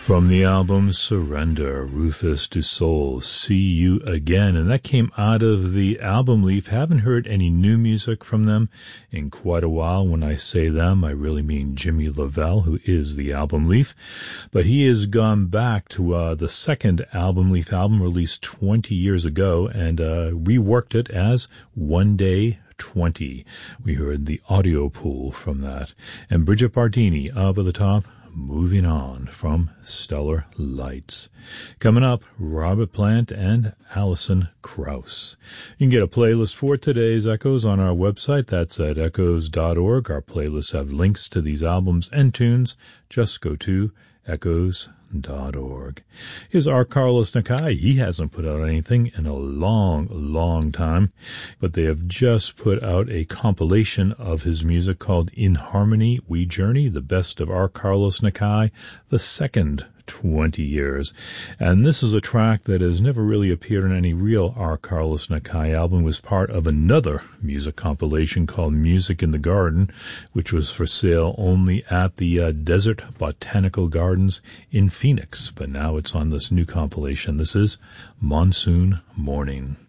From the album Surrender, Rufus Du Sol, See You Again. And that came out of the album Leaf. Haven't heard any new music from them in quite a while. When I say them, I really mean Jimmy Lavelle, who is the album Leaf. But he has gone back to the second album Leaf album released 20 years ago and reworked it as One Day 20. We heard the audio pool from that. And Bridget Bardini up at the top, Moving On from Stellar Lights. Coming up, Robert Plant and Alison Krauss. You can get a playlist for today's Echoes on our website. That's at echoes.org. Our playlists have links to these albums and tunes. Just go to echoes.org. Here's our Carlos Nakai. He hasn't put out anything in a long time, but they have just put out a compilation of his music called In Harmony We Journey, the best of our Carlos Nakai, the second 20 years. And this is a track that has never really appeared on any real R. Carlos Nakai album. It was part of another music compilation called Music in the Garden, which was for sale only at the Desert Botanical Gardens in Phoenix. But now it's on this new compilation. This is Monsoon Morning.